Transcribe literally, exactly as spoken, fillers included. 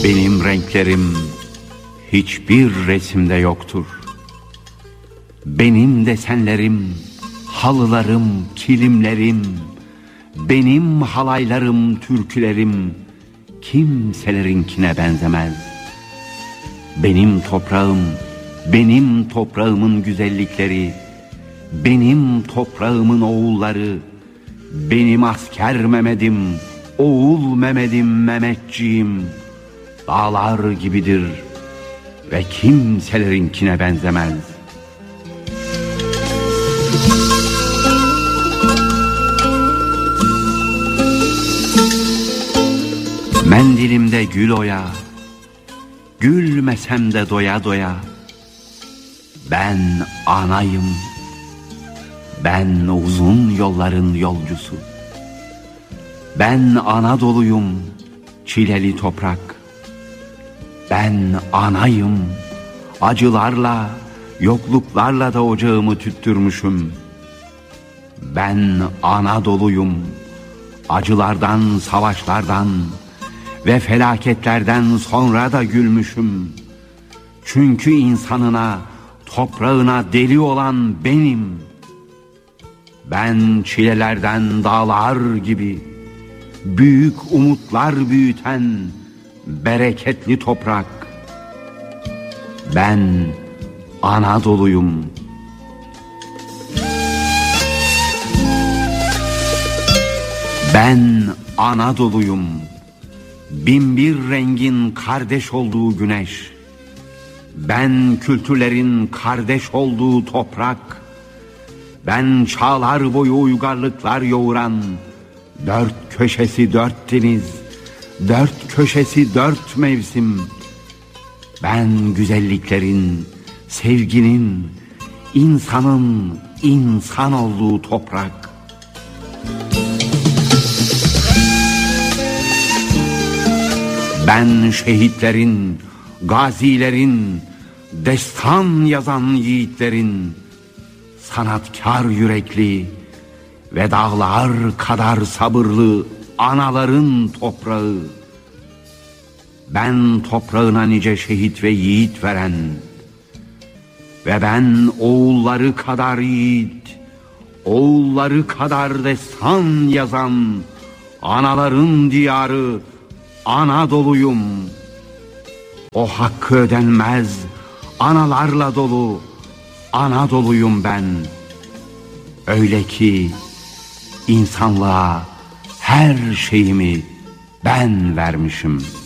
Benim renklerim hiçbir resimde yoktur. Benim desenlerim, halılarım, kilimlerim, benim halaylarım, türkülerim kimselerinkine benzemez. Benim toprağım, benim toprağımın güzellikleri, benim toprağımın oğulları, benim asker Mehmet'im, oğul Mehmet'im, Mehmetciğim dağlar gibidir ve kimselerinkine benzemez. Mendilimde gül oya, gülmesem de doya doya. Ben anayım, ben uzun yolların yolcusu. Ben Anadolu'yum, çileli toprak. Ben anayım, acılarla, yokluklarla da ocağımı tüttürmüşüm. Ben Anadolu'yum, acılardan, savaşlardan ve felaketlerden sonra da gülmüşüm. Çünkü insanına, toprağına deli olan benim. Ben çilelerden dağlar gibi, büyük umutlar büyüten bereketli toprak. Ben Anadolu'yum. Ben Anadolu'yum. Binbir rengin kardeş olduğu güneş. Ben kültürlerin kardeş olduğu toprak. Ben çağlar boyu uygarlıklar yoğuran, dört köşesi dört deniz, dört köşesi dört mevsim. Ben güzelliklerin, sevginin, insanın insan olduğu toprak. Ben şehitlerin, gazilerin, destan yazan yiğitlerin, sanatkar yürekli ve dağlar kadar sabırlı anaların toprağı. Ben toprağına nice şehit ve yiğit veren ve ben oğulları kadar yiğit, oğulları kadar destan yazan anaların diyarı Anadolu'yum. O hakkı ödenmez analarla dolu Anadolu'yum ben. Öyle ki insanlığa her şeyimi ben vermişim.